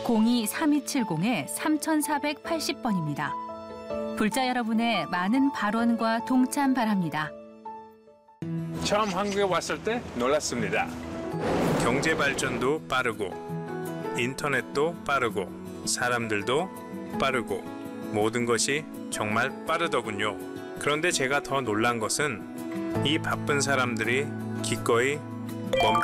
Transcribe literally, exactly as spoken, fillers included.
공이 삼이칠공 삼사팔공 번입니다. 불자 여러분의 많은 발언과 동참 바랍니다. 처음 한국에 왔을 때 놀랐습니다. 경제 발전도 빠르고 인터넷도 빠르고 사람들도 빠르고 모든 것이 정말 빠르더군요. 그런데 제가 더 놀란 것은 이 바쁜 사람들이 기꺼이 멈